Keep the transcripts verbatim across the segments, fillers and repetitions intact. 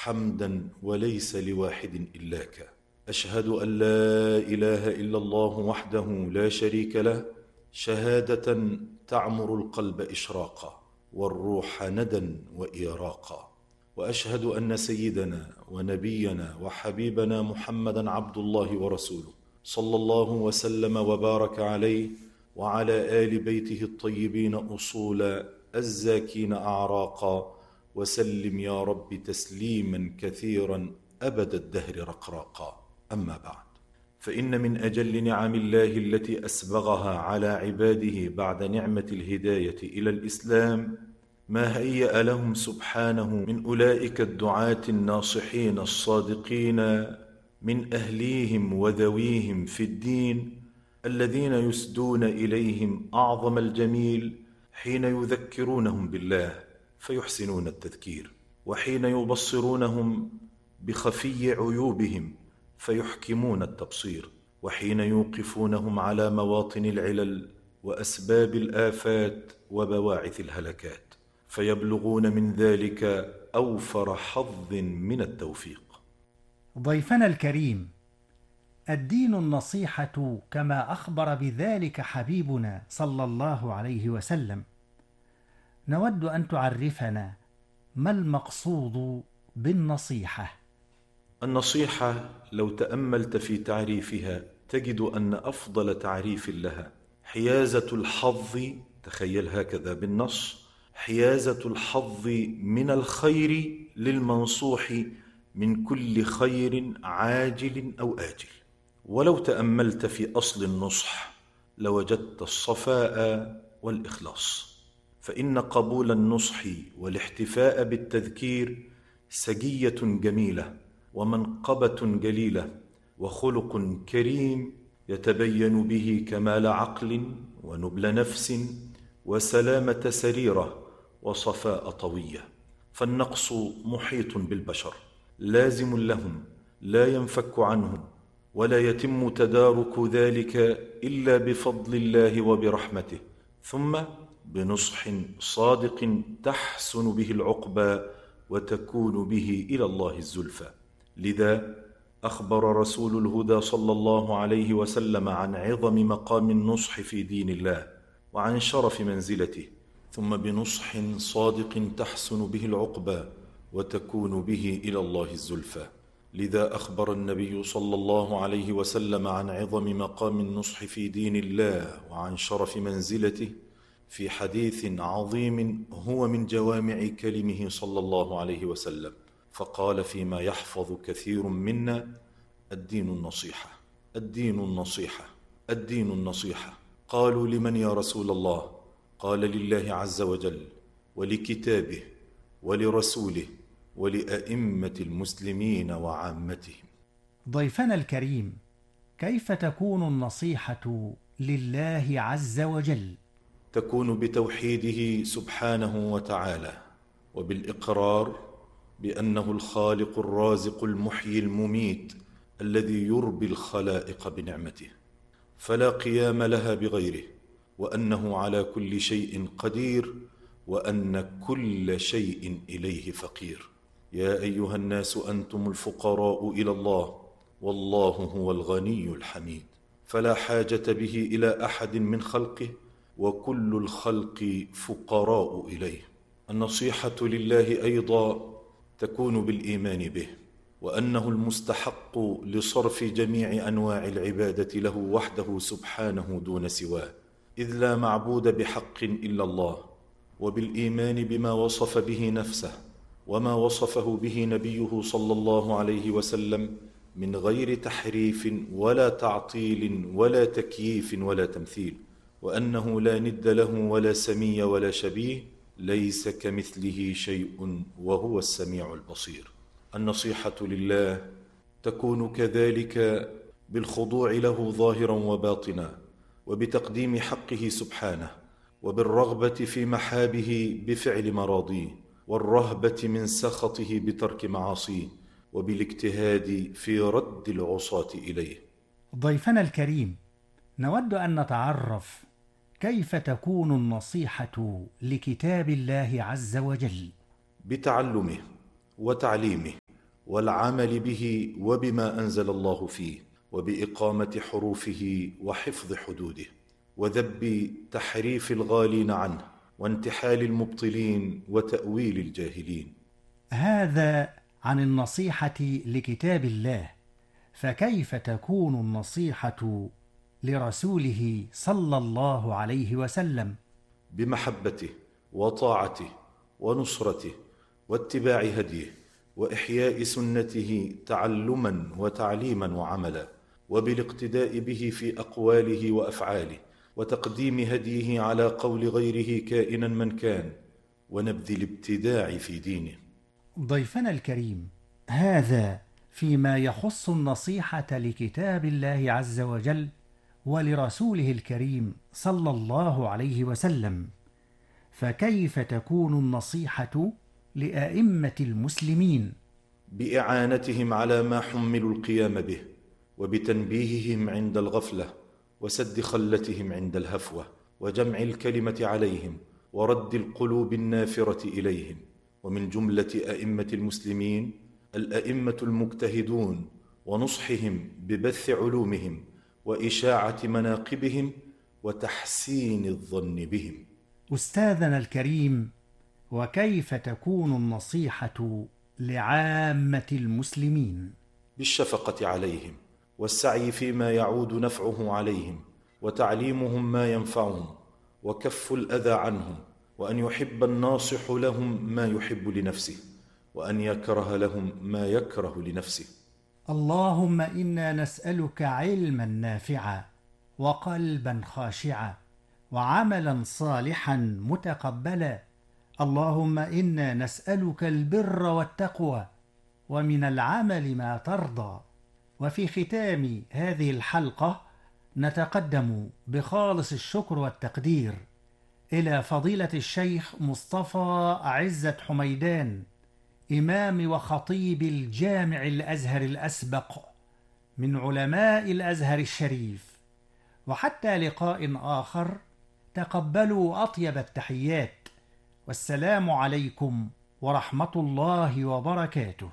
حمدا وليس لواحد إلاك. أشهد أن لا إله إلا الله وحده لا شريك له، شهادة تعمر القلب إشراقا والروح ندى وإيراقا. وأشهد أن سيدنا ونبينا وحبيبنا محمدا عبد الله ورسوله، صلى الله وسلم وبارك عليه وعلى آل بيته الطيبين أصولا، الزاكين أعراقا، وسلم يا رب تسليما كثيرا أبد الدهر رقراقا. أما بعد، فإن من أجل نعم الله التي أسبغها على عباده بعد نعمة الهداية إلى الإسلام ما هيأ لهم سبحانه من أولئك الدعاة الناصحين الصادقين من أهليهم وذويهم في الدين، الذين يسدون إليهم أعظم الجميل حين يذكرونهم بالله فيحسنون التذكير، وحين يبصرونهم بخفي عيوبهم فيحكمون التبصير، وحين يوقفونهم على مواطن العلل وأسباب الآفات وبواعث الهلكات فيبلغون من ذلك أوفر حظ من التوفيق. ضيفنا الكريم، الدين النصيحة كما أخبر بذلك حبيبنا صلى الله عليه وسلم. نود أن تعرفنا ما المقصود بالنصيحة؟ النصيحة لو تأملت في تعريفها تجد أن أفضل تعريف لها حيازة الحظ، تخيل هكذا بالنص، حيازة الحظ من الخير للمنصوح من كل خير عاجل أو آجل. ولو تأملت في أصل النصح لوجدت الصفاء والإخلاص، فإن قبول النصح والاحتفاء بالتذكير سجية جميلة ومنقبة جليلة وخلق كريم يتبين به كمال عقل ونبل نفس وسلامة سريرة وصفاء طوية. فالنقص محيط بالبشر لازم لهم لا ينفك عنه، ولا يتم تدارك ذلك إلا بفضل الله وبرحمته، ثم بنصح صادق تحسن به العقبى وتكون به إلى الله الزلفى. لذا أخبر رسول الهدى صلى الله عليه وسلم عن عظم مقام النصح في دين الله وعن شرف منزلته، ثم بنصح صادق تحسن به العقبى وتكون به إلى الله الزلفى. لذا أخبر النبي صلى الله عليه وسلم عن عظم مقام النصح في دين الله وعن شرف منزلته في حديث عظيم هو من جوامع كلمه صلى الله عليه وسلم، فقال فيما يحفظ كثير منا: الدين النصيحة، الدين النصيحة، الدين النصيحة. قالوا: لمن يا رسول الله؟ قال: لله عز وجل ولكتابه ولرسوله ولأئمة المسلمين وعامتهم. ضيفنا الكريم، كيف تكون النصيحة لله عز وجل؟ تكون بتوحيده سبحانه وتعالى، وبالإقرار بأنه الخالق الرازق المحيي المميت الذي يربي الخلائق بنعمته فلا قيام لها بغيره، وأنه على كل شيء قدير، وأن كل شيء إليه فقير. يا أيها الناس أنتم الفقراء إلى الله والله هو الغني الحميد، فلا حاجة به إلى أحد من خلقه، وكل الخلق فقراء إليه. النصيحة لله أيضا تكون بالإيمان به، وأنه المستحق لصرف جميع أنواع العبادة له وحده سبحانه دون سواه، إذ لا معبود بحق إلا الله، وبالإيمان بما وصف به نفسه وما وصفه به نبيه صلى الله عليه وسلم من غير تحريف ولا تعطيل ولا تكييف ولا تمثيل، وأنه لا ند له ولا سمي ولا شبيه، ليس كمثله شيء وهو السميع البصير. النصيحة لله تكون كذلك بالخضوع له ظاهرا وباطنا، وبتقديم حقه سبحانه، وبالرغبة في محابه بفعل مراضيه، والرهبة من سخطه بترك معاصيه، وبالاجتهاد في رد العصاة إليه. ضيفنا الكريم، نود أن نتعرف كيف تكون النصيحة لكتاب الله عز وجل؟ بتعلمه وتعليمه والعمل به وبما أنزل الله فيه، وبإقامة حروفه وحفظ حدوده، وذب تحريف الغالين عنه، وانتحال المبطلين وتأويل الجاهلين. هذا عن النصيحة لكتاب الله، فكيف تكون النصيحة لرسوله صلى الله عليه وسلم؟ بمحبته وطاعته ونصرته واتباع هديه وإحياء سنته تعلما وتعليما وعملا، وبالاقتداء به في أقواله وأفعاله، وتقديم هديه على قول غيره كائنا من كان، ونبذ الابتداع في دينه. ضيفنا الكريم، هذا فيما يخص النصيحة لكتاب الله عز وجل ولرسوله الكريم صلى الله عليه وسلم، فكيف تكون النصيحة لأئمة المسلمين؟ بإعانتهم على ما حملوا القيام به، وبتنبيههم عند الغفلة، وسد خلتهم عند الهفوة، وجمع الكلمة عليهم، ورد القلوب النافرة إليهم. ومن جملة أئمة المسلمين الأئمة المجتهدون، ونصحهم ببث علومهم وإشاعة مناقبهم وتحسين الظن بهم. أستاذنا الكريم، وكيف تكون النصيحة لعامة المسلمين؟ بالشفقة عليهم، والسعي فيما يعود نفعه عليهم، وتعليمهم ما ينفعهم، وكف الأذى عنهم، وأن يحب الناصح لهم ما يحب لنفسه، وأن يكره لهم ما يكره لنفسه. اللهم إنا نسألك علما نافعا، وقلبا خاشعا، وعملا صالحا متقبلا. اللهم إنا نسألك البر والتقوى، ومن العمل ما ترضى. وفي ختام هذه الحلقة نتقدم بخالص الشكر والتقدير إلى فضيلة الشيخ مصطفى عزت حميدان، إمام وخطيب الجامع الأزهر الأسبق من علماء الأزهر الشريف. وحتى لقاء آخر، تقبلوا أطيب التحيات، والسلام عليكم ورحمة الله وبركاته.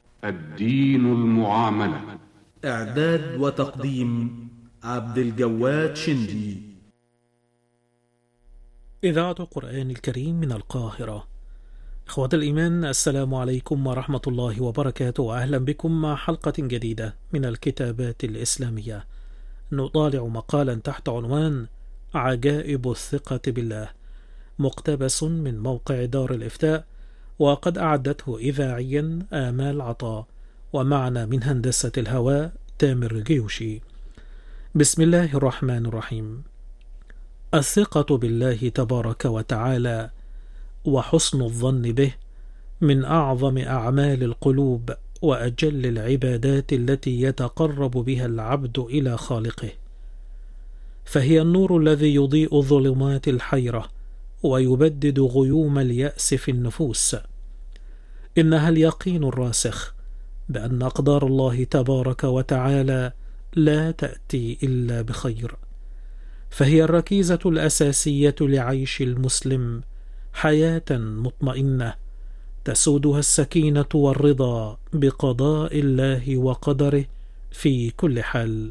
الدين المعاملة. إعداد وتقديم عبد الجواد شندي. إذاعة القرآن الكريم من القاهرة. إخوة الإيمان، السلام عليكم ورحمة الله وبركاته، وأهلا بكم مع حلقة جديدة من الكتابات الإسلامية. نطالع مقالا تحت عنوان عجائب الثقة بالله، مقتبس من موقع دار الإفتاء، وقد أعدته إذاعيا آمال عطاء، ومعنا من هندسة الهواء تامر جيوشي. بسم الله الرحمن الرحيم. الثقة بالله تبارك وتعالى وحسن الظن به من أعظم أعمال القلوب وأجل العبادات التي يتقرب بها العبد إلى خالقه، فهي النور الذي يضيء ظلمات الحيرة ويبدد غيوم اليأس في النفوس. إنها اليقين الراسخ بأن أقدار الله تبارك وتعالى لا تأتي إلا بخير، فهي الركيزة الأساسية لعيش المسلم حياة مطمئنة تسودها السكينة والرضا بقضاء الله وقدره في كل حال.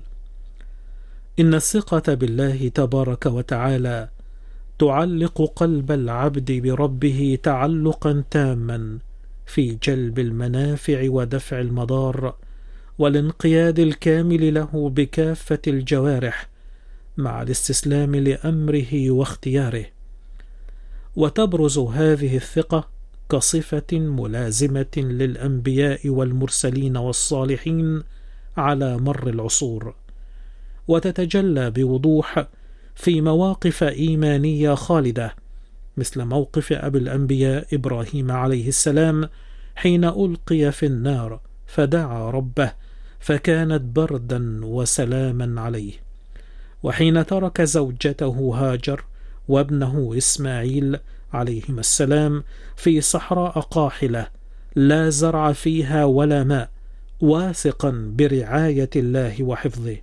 إن الثقة بالله تبارك وتعالى تعلق قلب العبد بربه تعلقا تاما في جلب المنافع ودفع المضار، والانقياد الكامل له بكافة الجوارح مع الاستسلام لأمره واختياره. وتبرز هذه الثقة كصفة ملازمة للأنبياء والمرسلين والصالحين على مر العصور، وتتجلى بوضوح في مواقف إيمانية خالدة، مثل موقف أبي الأنبياء إبراهيم عليه السلام حين ألقي في النار فدعا ربه فكانت بردا وسلاما عليه، وحين ترك زوجته هاجر وابنه إسماعيل عليهما السلام في صحراء قاحلة لا زرع فيها ولا ماء، واثقا برعاية الله وحفظه.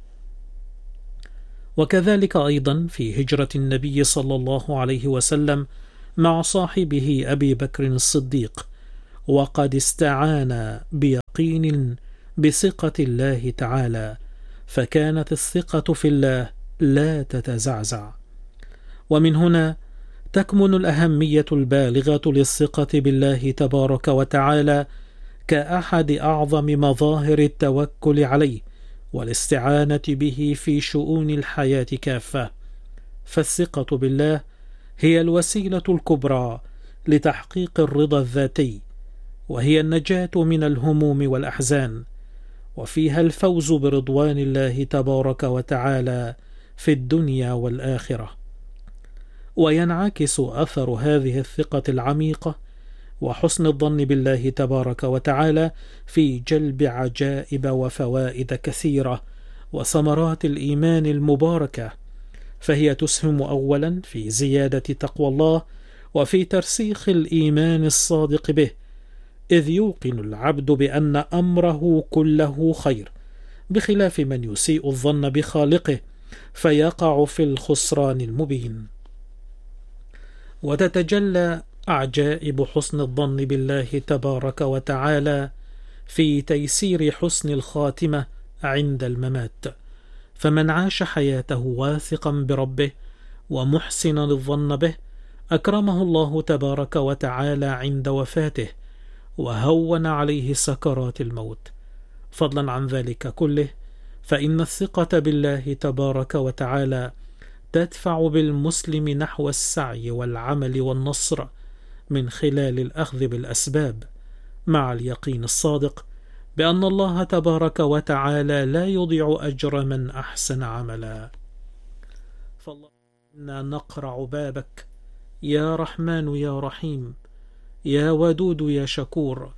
وكذلك أيضا في هجرة النبي صلى الله عليه وسلم مع صاحبه أبي بكر الصديق، وقد استعان بيقين بثقة الله تعالى، فكانت الثقة في الله لا تتزعزع. ومن هنا تكمن الأهمية البالغة للثقة بالله تبارك وتعالى كأحد أعظم مظاهر التوكل عليه والاستعانة به في شؤون الحياة كافة. فالثقة بالله هي الوسيلة الكبرى لتحقيق الرضا الذاتي، وهي النجاة من الهموم والأحزان، وفيها الفوز برضوان الله تبارك وتعالى في الدنيا والآخرة. وينعكس أثر هذه الثقة العميقة وحسن الظن بالله تبارك وتعالى في جلب عجائب وفوائد كثيرة وثمرات الإيمان المباركة، فهي تسهم أولا في زيادة تقوى الله وفي ترسيخ الإيمان الصادق به، إذ يوقن العبد بأن أمره كله خير، بخلاف من يسيء الظن بخالقه فيقع في الخسران المبين. وتتجلى عجائب حسن الظن بالله تبارك وتعالى في تيسير حسن الخاتمة عند الممات، فمن عاش حياته واثقا بربه ومحسنا الظن به أكرمه الله تبارك وتعالى عند وفاته وهون عليه سكرات الموت. فضلا عن ذلك كله، فإن الثقة بالله تبارك وتعالى تدفع بالمسلم نحو السعي والعمل والنصر من خلال الأخذ بالأسباب، مع اليقين الصادق بأن الله تبارك وتعالى لا يضيع أجر من أحسن عملا. فالله إنا نقرع بابك يا رحمن يا رحيم، يا ودود يا شكور،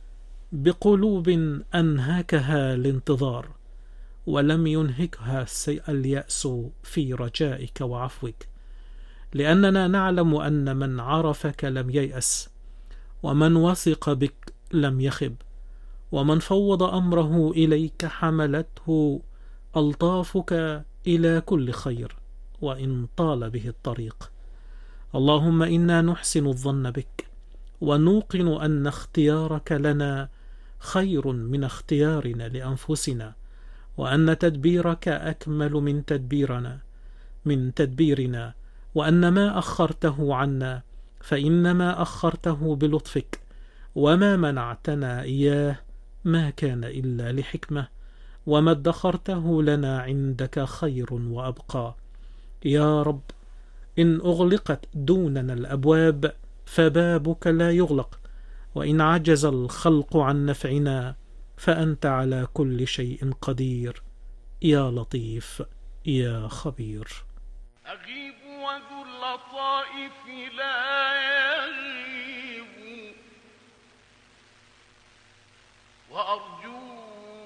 بقلوب أنهكها الانتظار ولم ينهكها اليأس في رجائك وعفوك، لأننا نعلم أن من عرفك لم ييأس، ومن وثق بك لم يخب، ومن فوض أمره إليك حملته ألطافك إلى كل خير وإن طال به الطريق. اللهم إنا نحسن الظن بك ونوقن أن اختيارك لنا خير من اختيارنا لأنفسنا، وأن تدبيرك أكمل من تدبيرنا من تدبيرنا وأن ما أخرته عنا فإنما أخرته بلطفك، وما منعتنا إياه ما كان إلا لحكمة، وما ادخرته لنا عندك خير وأبقى. يا رب، إن أغلقت دوننا الأبواب فبابك لا يغلق، وإن عجز الخلق عن نفعنا فأنت على كل شيء قدير. يا لطيف يا خبير. أغيب وذو اللطائف لا يغيب